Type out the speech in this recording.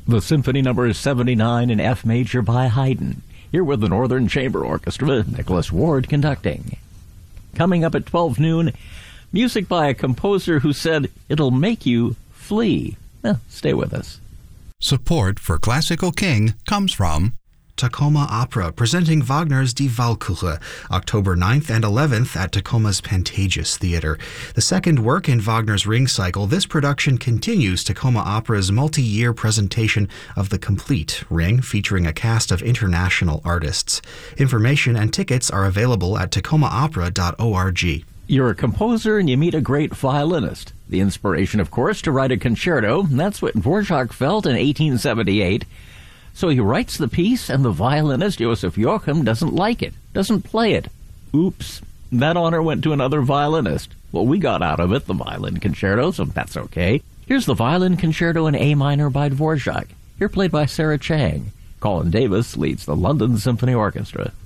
The Symphony Number 79 in F major by Haydn. Here with the Northern Chamber Orchestra, Nicholas Ward conducting. Coming up at 12 noon, music by a composer who said it'll make you flee. Stay with us. Support for Classical King comes from Tacoma Opera, presenting Wagner's Die Walküre, October 9th and 11th at Tacoma's Pantages Theater. The second work in Wagner's Ring Cycle, this production continues Tacoma Opera's multi-year presentation of the complete Ring, featuring a cast of international artists. Information and tickets are available at tacomaopera.org. You're a composer and you meet a great violinist. The inspiration, of course, to write a concerto. That's what Dvorak felt in 1878. So he writes the piece, and the violinist, Joseph Joachim, doesn't like it, doesn't play it. Oops. That honor went to another violinist. Well, we got out of it, the violin concerto, so that's okay. Here's the violin concerto in A minor by Dvorak, here played by Sarah Chang. Colin Davis leads the London Symphony Orchestra.